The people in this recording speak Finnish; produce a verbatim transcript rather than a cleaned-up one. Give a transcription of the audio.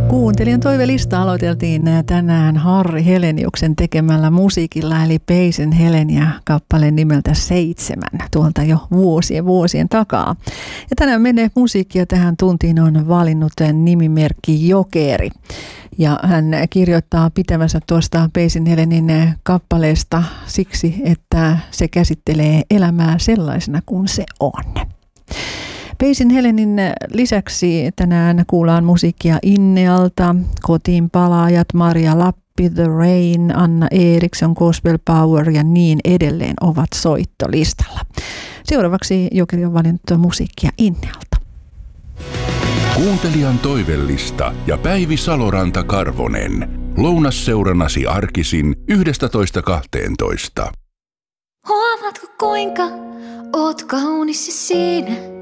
Kuuntelijan toivelista aloiteltiin tänään Harri Heleniuksen tekemällä musiikilla, eli Peisin Heleniä kappaleen nimeltä Seitsemän, tuolta jo vuosien vuosien takaa. Ja tänään menee musiikkia tähän tuntiin on valinnut nimimerkki Jokeri. Ja hän kirjoittaa pitävänsä tuosta Peisin Helenin kappaleesta siksi, että se käsittelee elämää sellaisena kuin se on. Peisin Helenin lisäksi tänään kuullaan musiikkia Innealta, Kotiin palaajat, Maria Lappi, The Rain, Anna Eriksson, Gospel Power ja niin edelleen ovat soittolistalla. Seuraavaksi Jokeri on valinnut musiikkia Innealta. Kuuntelijan toivellista ja Päivi Saloranta-Karvonen. Lounasseurannasi arkisin yhdestätoista kahteentoista. Huomaatko kuinka oot kaunis ja siinä?